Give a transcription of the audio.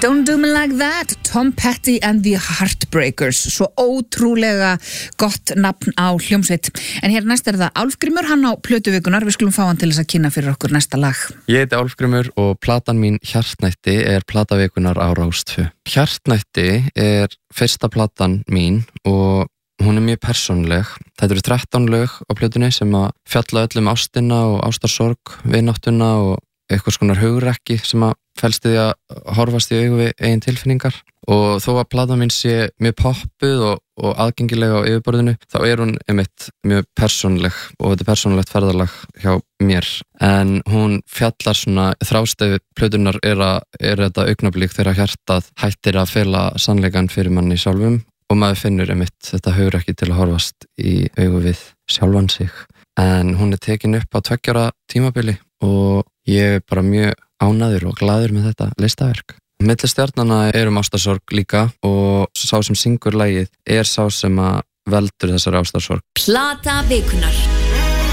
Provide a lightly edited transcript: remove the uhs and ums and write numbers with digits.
Don't do me like that, Tom Petty and the Heartbreakers, svo ótrúlega gott nafn á hljómsveit. En hér næst það Álfgrímur, hann á plötuvikunar, við skulum fá hann til þess að kynna fyrir okkur næsta lag. Ég heiti Álfgrímur og platan mín Hjartnætti platavikunar á Rás 2. Hjartnætti fyrsta platan mín og hún mjög persónuleg. Þetta eru 13 lög á plötunni sem að fjalla öll ástina og ástarsorg, vináttuna og eitthvað skonar hugrekki sem að felst í því að horfast í augu við eigin tilfinningar. Og þó að platan mín sé mjög poppuð og aðgengileg á yfirborðinu, þá hún einmitt mjög persónuleg og þetta persónulegt ferðalag hjá mér. En hún fjallar svona, þrástef plötunar þetta augnablík þegar hjartað hættir að fela sannleikann fyrir manni sjálfum og maður finnur einmitt þetta hugrekki til að horfast í augu við sjálfan sig. En hún tekin upp á 2 ára tímabili og ég bara mjög ánægður og glaður með þetta listaverk. Milli stjarnanna ástarsorg líka og sá sem syngur lagið sá sem að veldur þessari ástarsorg. Plata vikunar.